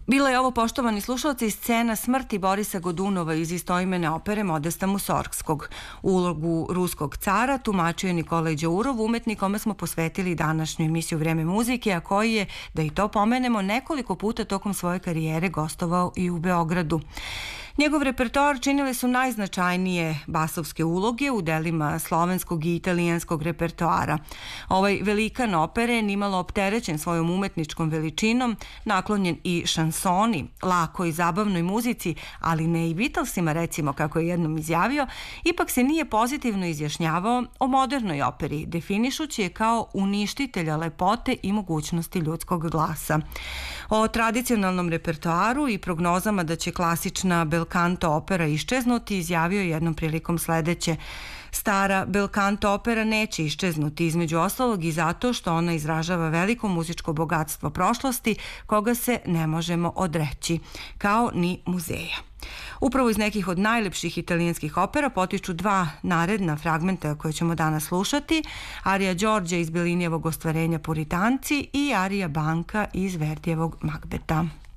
Bila je ovo, poštovani slušalci, scena smrti Borisa Godunova iz istoimene opere Modesta Musorgskog. Ulogu ruskog cara tumačio je Nikolaj Đaurov, umetnik kome smo posvetili današnju emisiju Vreme muzike, a koji je, da i to pomenemo, nekoliko puta tokom svoje karijere gostovao i u Beogradu. Njegov repertoar činile su najznačajnije basovske uloge u delima slovenskog i italijanskog repertoara. Ovaj velikan opere, nimalo opterećen svojom umetničkom veličinom, naklonjen i šansoni, lako i zabavnoj muzici, ali ne i Beatlesima, recimo, kako je jednom izjavio, ipak se nije pozitivno izjašnjavao o modernoj operi, definišući je kao uništitelja lepote i mogućnosti ljudskog glasa. O tradicionalnom repertoaru i prognozama da će klasična bel canto opera iščeznuti, izjavio jednom prilikom sledeće: stara bel canto opera neće iščeznuti, između ostalog i zato što ona izražava veliko muzičko bogatstvo prošlosti koga se ne možemo odreći, kao ni muzeja. Upravo iz nekih od najlepših italijanskih opera potiču dva naredna fragmenta koje ćemo danas slušati: arija Đorđa iz Bellinijevog ostvarenja Puritanci i arija Banka iz Verdijevog Magbeta.